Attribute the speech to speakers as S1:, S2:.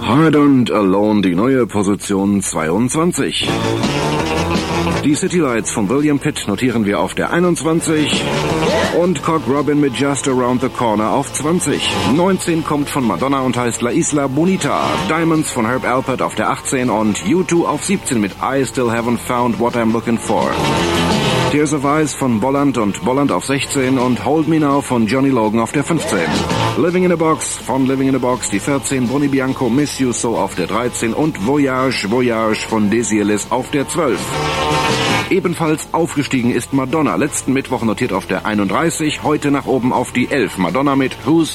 S1: Hard and Alone, die neue Position 22. Die City Lights von William Pitt notieren wir auf der 21 und Cock Robin mit Just Around the Corner auf 20. 19 kommt von Madonna und heißt La Isla Bonita. Diamonds von Herb Alpert auf der 18 und U2 auf 17 mit I Still Haven't Found What I'm Looking For. Tears of Ice von Bolland und Bolland auf 16 und Hold Me Now von Johnny Logan auf der 15. Living in a Box von Living in a Box die 14, Bonnie Bianco Miss You So auf der 13 und Voyage, Voyage von Dizzy Ellis auf der 12. Ebenfalls aufgestiegen ist Madonna. Letzten Mittwoch notiert auf der 31, heute nach oben auf die 11. Madonna mit Who's